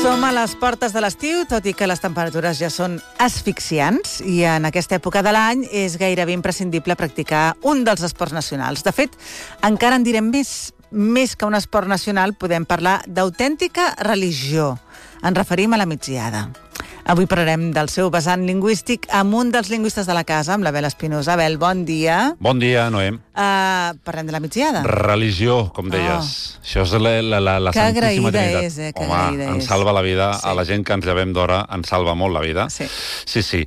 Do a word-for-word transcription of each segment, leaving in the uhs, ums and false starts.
Som a les portes de l'estiu, tot i que les temperatures ja són asfixiants, i en aquesta època de l'any és gairebé imprescindible practicar un dels esports nacionals. De fet, encara en direm més, més que un esport nacional, podem parlar d'autèntica religió. Ens referim a la migdiada. Avui parlarem del seu vessant lingüístic amb un dels lingüistes de la casa, amb l'Abel Espinosa. Abel, bon dia. Bon dia, Noem. Uh, parlem de la migdiada. Religió, com deies. Oh. Això és la, la, la, la que Santíssima agraïda Trinitat. és, eh? Que Home, agraïda ens és. salva la vida. Sí. A la gent que ens llevem d'hora ens salva molt la vida. Sí. Sí, sí.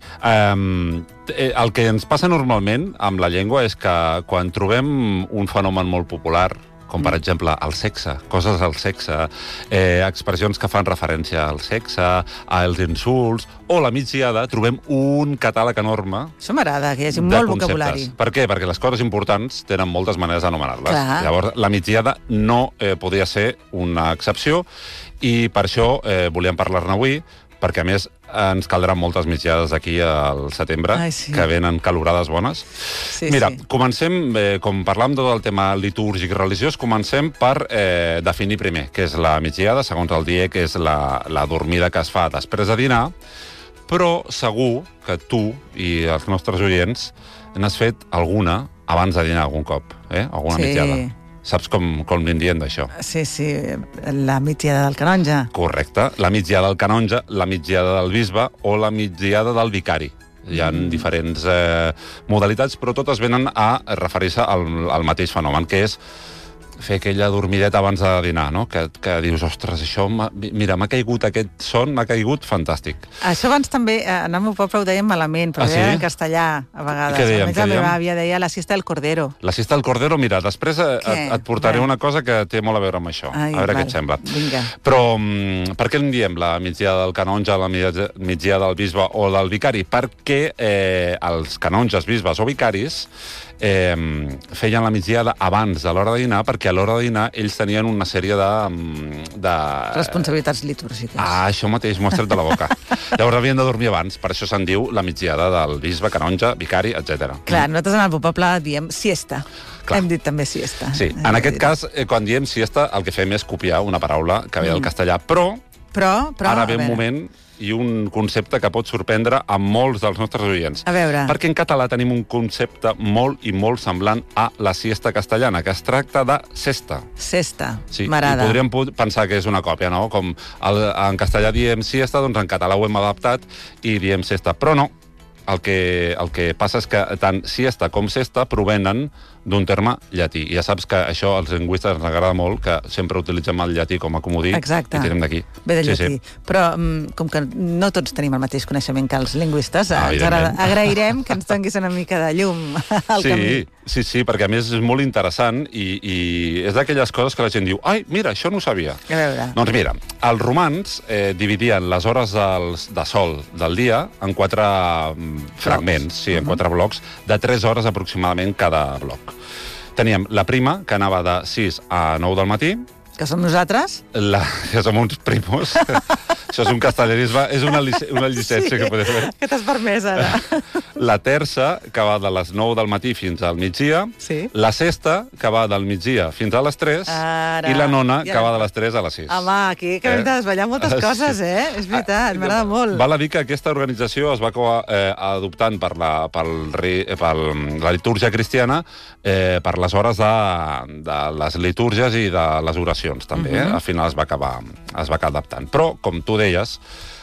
Um, el que ens passa normalment amb la llengua és que quan trobem un fenomen molt popular, com per exemple el sexe, coses del sexe, eh, expressions que fan referència al sexe, als insults, o la migdiada, trobem un catàleg enorme. Això m'agrada, que hi hagi molt vocabulari. Per què? Perquè les coses importants tenen moltes maneres d'anomenar-les. Clar. Llavors, la migdiada no eh, podia ser una excepció, i per això eh, volíem parlar-ne avui, perquè a més ens caldran moltes migdiades aquí al setembre, Ai, sí. que venen calorades bones. Sí, Mira, sí. comencem, eh, com parlàvem tot el tema litúrgic i religiós, comencem per eh, definir primer què és la migdiada, segons el dia, que és la, la dormida que es fa després de dinar, però segur que tu i els nostres oients n'has fet alguna abans de dinar algun cop, eh? Alguna Sí. migdiada. Saps com, com n'hi diem d'això? Sí, sí, la migdiada del canonge. Correcte. La migdiada del canonge, la migdiada del bisbe o la migdiada del vicari. Hi ha mm. diferents eh, modalitats, però totes venen a referir-se al, al mateix fenomen, que és fer aquella dormideta abans de dinar, no? Que, que dius, ostres, això, mira, m'ha caigut aquest son, m'ha caigut fantàstic. Això abans també, en el meu poble ho dèiem malament, però Ah, ho sí? deien en castellà, a vegades. Què dèiem, A més, què la meva dèiem? àvia deia la siesta del cordero. La siesta del cordero, mira, després eh, Què? et, et portaré Bé. una cosa que té molt a veure amb això. Ai, a veure val. què et sembla. Vinga. Però mm, per què en diem la migdiada del canonge, la migdiada del bisbe o del vicari? Perquè eh, els canonges, bisbes o vicaris eh, feien la migdiada abans de l'hora de dinar, perquè a l'hora de dinar ells tenien una sèrie de... de... Responsabilitats litúrgiques. Ah, això mateix, m'ho has tret de la boca. Llavors havien de dormir abans, per això se'n diu la migdiada del bisbe, canonge, vicari, etcètera. Clar, nosaltres en el meu poble diem siesta. Clar. Hem dit també siesta. Sí, en aquest cas, eh, quan diem siesta, el que fem és copiar una paraula que ve del Mm. castellà, però, Però, però, ara a ve un veure. moment i un concepte que pot sorprendre a molts dels nostres oients. A veure. Perquè en català tenim un concepte molt i molt semblant a la siesta castellana, que es tracta de sesta. Sesta, Sí, i m'agrada. podríem pu- pensar que és una còpia, no? Com el, en castellà diem siesta, doncs en català ho hem adaptat i diem sesta. Però no, el que, el que passa és que tant siesta com sesta provenen d'un terme llatí. I ja saps que això als lingüistes ens agrada molt, que sempre utilitzem el llatí com a comodí. Exacte. I tirem d'aquí. Ve de Sí, llatí. sí. Però, mm, com que no tots tenim el mateix coneixement que els lingüistes, Ah, ens agrada, evidentment. agrairem que ens donguis una mica de llum al Sí, camí. sí, sí, perquè a més és molt interessant i, i és d'aquelles coses que la gent diu ai, mira, això no ho sabia. A veure. Doncs mira, els romans eh, dividien les hores dels, de sol del dia en quatre mm, fragments, sí, en quatre blocs, de tres hores aproximadament cada bloc. Teníem la prima, que anava de sis a nou del matí, Que som nosaltres? la, que som uns primos. Això és un castellanisme, és una, lic una llicència que podem fer. Que t'has permès, ara. La terça, que va de les nou del matí fins al migdia. Sí. La sexta, que va del migdia fins a les tres. Ara. I la nona, Ja. que va de les tres a les sis. Home, aquí que hem Eh? de desvetllar moltes Ah, coses, sí. eh? És veritat, m'agrada molt. Val a dir que aquesta organització es va acabar eh, adoptant per la, pel, rei- eh, pel, la litúrgia cristiana eh, per les hores de, de les litúrgies i de les oracions, també. eh? Mhm. Al final es va acabar, es va acabar adaptant. Però, com tu deies,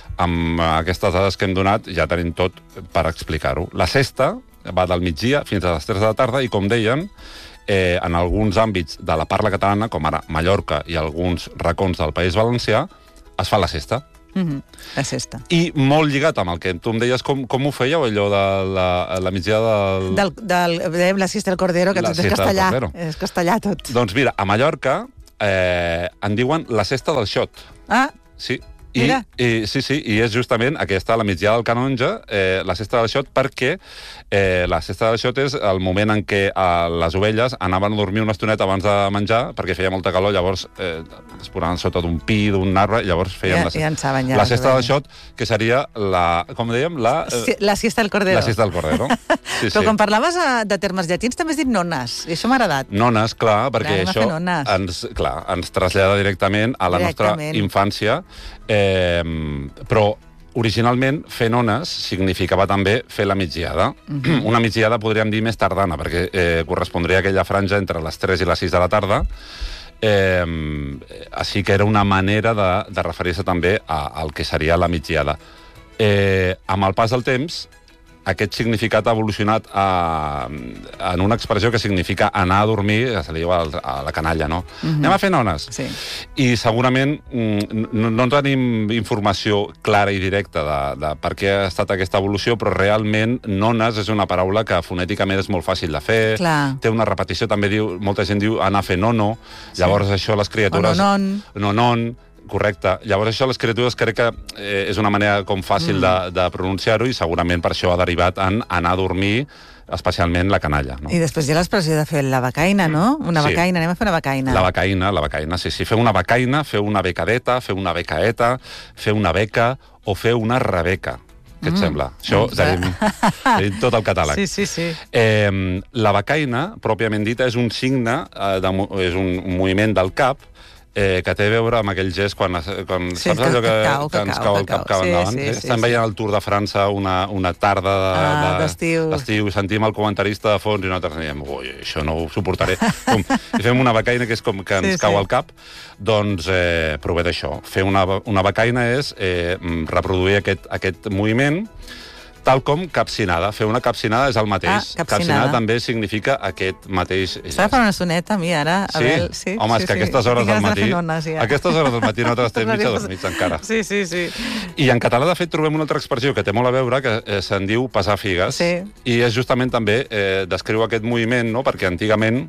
amb aquestes dades que hem donat ja tenim tot per explicar-ho. La sexta va del migdia fins a les tres de la tarda i, com deien, eh, en alguns àmbits de la parla catalana, com ara Mallorca i alguns racons del País Valencià, es fa la sexta. Mhm. La sexta. I molt lligat amb el que tu em deies, com, com ho fèieu, allò de la, la migdiada del... Del, del, dèiem la siesta del cordero, que La tot és siesta del castellà. cordero. És castellà, tot. Doncs mira, a Mallorca eh, en diuen la cesta del xot. Ah, Sí. I, Mira. i, sí, sí, i és justament aquesta, la migdiada del canonge, eh, la cesta del xot, perquè eh, la cesta del xot és el moment en què eh, les ovelles anaven a dormir una estoneta abans de menjar, perquè feia molta calor, llavors eh, es posaven sota d'un pi, d'un arbre, i llavors feien Ja- la, ja en saben, ja la les cesta del ovelles. xot, que seria la, com dèiem, la... eh, si- la siesta del cordero. La siesta del cordero. Sí, Però sí. quan parlaves eh, de termes llatins també has dit nones, i això m'ha agradat. Nones, clar, perquè Clar, anem a això fer nones. ens, clar, ens trasllada directament a la Directament. nostra infància, eh, Eh, però originalment, fer nones significava també fer la migdiada. Mm-hmm. Una migdiada podríem dir més tardana, perquè eh, correspondria a aquella franja entre les tres i les sis de la tarda. Eh, així que era una manera de, de referir-se també a, al que seria la migdiada. Eh, amb el pas del temps, aquest significat ha evolucionat a, en una expressió que significa anar a dormir, que se li diu a, a la canalla, no? Mm-hmm. Anem a fer nones. Sí. I segurament no, no tenim informació clara i directa de, de per què ha estat aquesta evolució, però realment nones és una paraula que fonèticament és molt fàcil de fer. Clar. Té una repetició, també diu, molta gent diu anar a fer nono, sí. Llavors això les criatures... O nonon. Nonon. Correcte. Llavors això les criatures crec que eh, és una manera com fàcil mm. de, de pronunciar-ho i segurament per això ha derivat en anar a dormir, especialment la canalla. No? I després hi ha l'expressió de fer la becaina, no? Una sí. becaina, anem a fer una becaina. La becaina, la becaina, sí, sí. Fer una becaina, fer una becadeta, fer una becaeta, fer una beca o fer una rebeca. Què et mm. sembla? Això doncs, tenim, tenim tot el catàleg. Sí, sí, sí. Eh, la becaina, pròpiament dita, és un signe, eh, de, és un moviment del cap Eh, que té a veure amb aquell gest quan, quan sí, saps allò que, cau, que ens cau el cap cap sí, endavant? Sí, sí, Estem sí, veient sí. el Tour de França una, una tarda d'estiu, de, de, sentim el comentarista de fons i nosaltres diem, ui, això no ho suportaré. Com, i fem una becaina que és com que ens sí, cau sí. al cap, doncs eh, prové d'això. Fer una, una becaina és eh, reproduir aquest, aquest moviment tal com capcinada. Fer una capcinada és el mateix. Ah, capcinada. Capcinada també significa aquest mateix... Estava per una soneta, a mi, ara. A sí? veure, sí? Home, sí, és que sí. aquestes hores del matí... Nones, ja. Aquestes hores del matí nosaltres estem mig adormits encara. Sí, sí, sí. I en català, de fet, trobem una altra expressió que té molt a veure, que eh, se'n diu passar figues. Sí. I és justament també eh, descriu aquest moviment, no?, perquè antigament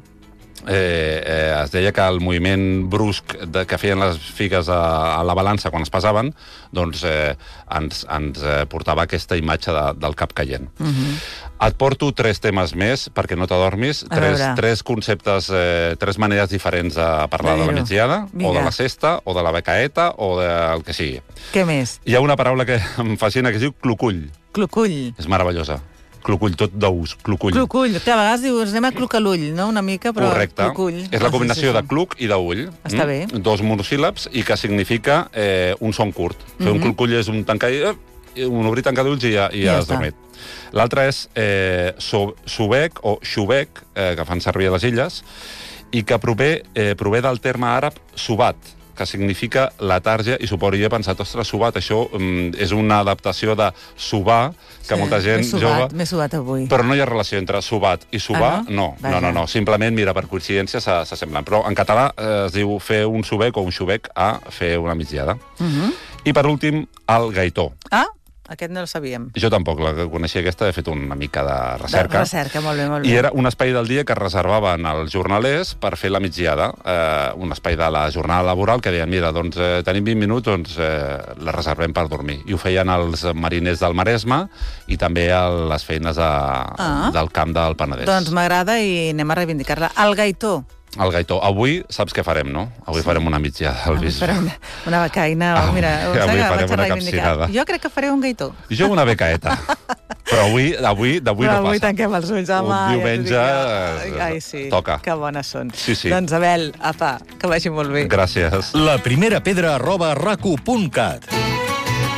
Eh, eh, es deia que el moviment brusc de, que feien les figues a, a la balança quan es pesaven, doncs eh, ens, ens eh, portava aquesta imatge de, del cap caient. Uh-huh. Et porto tres temes més perquè no t'adormis, tres, tres conceptes, eh, tres maneres diferents de parlar de la migdiada, o de la cesta, o de la becaeta, o del que sigui. Què més? Hi ha una paraula que em fascina que es diu clucull. Clucull. És meravellosa. Clucull, tot d'ous, clucull. Clucull, que a vegades dius, anem a clucar l'ull, no?, una mica, però correcte. Clucull. És la combinació de cluc i d'ull. Està bé. Mm? Dos monosíl·labs i que significa eh, un son curt. Fer mm-hmm. un clucull és un tancar... Eh, un obrir tancar d'ulls i ja, i ja, ja has dormit. L'altre és eh, so, subec o xubec, eh, que fan servir a les illes, i que prové, eh, prové del terme àrab subat, que significa letàrgia, i suposo jo he pensat, ostres, subat, això um, és una adaptació de subar, que sí, molta gent subat, jove... M'he subat avui. Però no hi ha relació entre subat i subar, ah, no? No, no, no, no, simplement, mira, per coincidència s'assemblen. Però en català eh, es diu fer un subec o un xubec a fer una migdiada. Uh-huh. I per últim, el gaitó. Ah, aquest no el sabíem. Jo tampoc la coneixia aquesta, he fet una mica de recerca. De recerca, molt bé, molt bé. I era un espai del dia que reservaven els jornalers per fer la migdiada. Eh, un espai de la jornada laboral que deien, mira, doncs eh, tenim vint minuts, doncs eh, la reservem per dormir. I ho feien els mariners del Maresme i també a les feines a, ah. del camp del Penedès. Doncs m'agrada i anem a reivindicar-la. El gaitó. El gaitó. Avui saps què farem, no? Avui sí. farem una migdiada al bisbe. Farem una, una becaina. Oh, mira, avui farem una capcinada. Jo crec que faré un gaitó. Jo una becaeta. Però avui, avui, d'avui no passa. Avui tanquem els ulls, home. Un diumenge ja ai, sí, toca. Que bones són. Sí, sí. Doncs, Abel, apa, que vagi molt bé. Gràcies. La primera pedra arroba racu punt cat.